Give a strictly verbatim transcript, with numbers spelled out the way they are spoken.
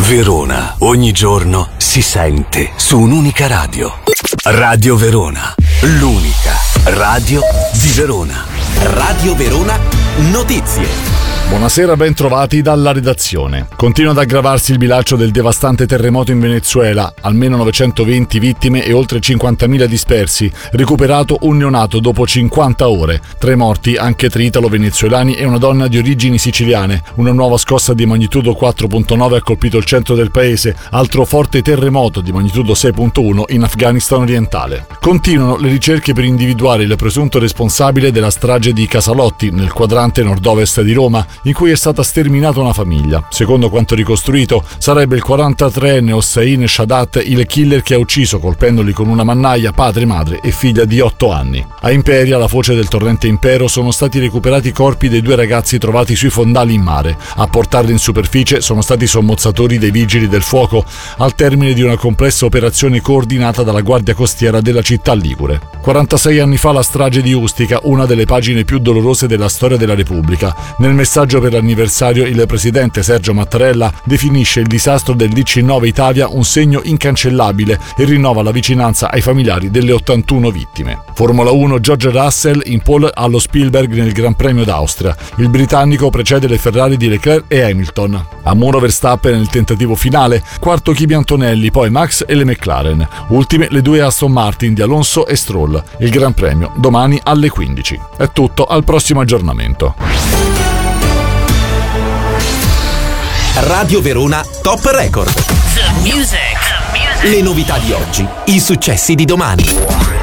Verona, ogni giorno si sente su un'unica radio. Radio Verona, l'unica radio di Verona. Radio Verona Notizie. Buonasera, ben trovati dalla redazione. Continua ad aggravarsi il bilancio del devastante terremoto in Venezuela, almeno novecentoventi vittime e oltre cinquantamila dispersi, recuperato un neonato dopo cinquanta ore, tre morti, anche tre italo-venezuelani e una donna di origini siciliane. Una nuova scossa di magnitudo quattro virgola nove ha colpito il centro del paese, altro forte terremoto di magnitudo sei virgola uno in Afghanistan orientale. Continuano le ricerche per individuare il presunto responsabile della strage di Casalotti, nel quadrante nord-ovest di Roma, in cui è stata sterminata una famiglia. Secondo quanto ricostruito, sarebbe il quarantatreenne Hossein Shadat il killer che ha ucciso, colpendoli con una mannaia, padre, madre e figlia di otto anni. A Imperia, alla foce del torrente Impero, sono stati recuperati i corpi dei due ragazzi trovati sui fondali in mare. A portarli in superficie sono stati i sommozzatori dei vigili del fuoco, al termine di una complessa operazione coordinata dalla Guardia Costiera della città ligure. quarantasei anni fa la strage di Ustica, una delle pagine più dolorose della storia della Repubblica. Nel messaggio per l'anniversario, il presidente Sergio Mattarella definisce il disastro del D C nove Italia un segno incancellabile e rinnova la vicinanza ai familiari delle ottantuno vittime. Formula uno, George Russell in pole allo Spielberg nel Gran Premio d'Austria. Il britannico precede le Ferrari di Leclerc e Hamilton. A muro Verstappen nel tentativo finale, quarto Kimi Antonelli, poi Max e le McLaren. Ultime le due Aston Martin di Alonso e Stroll. Il Gran Premio domani alle quindici. È tutto, al prossimo aggiornamento. Radio Verona Top Record. The music. The music. Le novità di oggi, i successi di domani.